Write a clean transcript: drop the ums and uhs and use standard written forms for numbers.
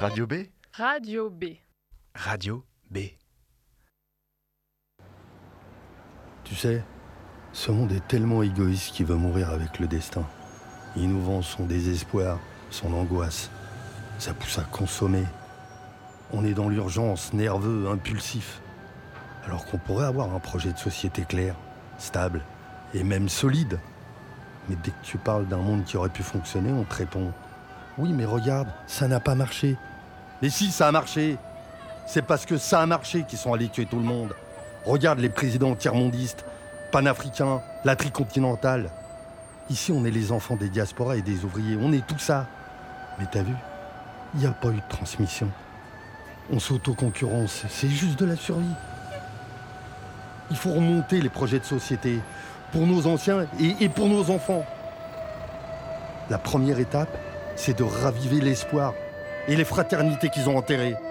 Radio B. Radio B. Radio B. Tu sais, ce monde est tellement égoïste qu'il veut mourir avec le destin. Il nous vend son désespoir, son angoisse. Ça pousse à consommer. On est dans l'urgence, nerveux, impulsif. Alors qu'on pourrait avoir un projet de société clair, stable et même solide. Mais dès que tu parles d'un monde qui aurait pu fonctionner, on te répond « Oui, mais regarde, ça n'a pas marché. » Mais si, ça a marché. C'est parce que ça a marché qu'ils sont allés tuer tout le monde. Regarde les présidents tiers-mondistes, panafricains, la tricontinentale. Ici, on est les enfants des diasporas et des ouvriers. On est tout ça. Mais t'as vu, il n'y a pas eu de transmission. On s'auto-concurrence. C'est juste de la survie. Il faut remonter les projets de société pour nos anciens et pour nos enfants. La première étape, c'est de raviver l'espoir et les fraternités qu'ils ont enterrées.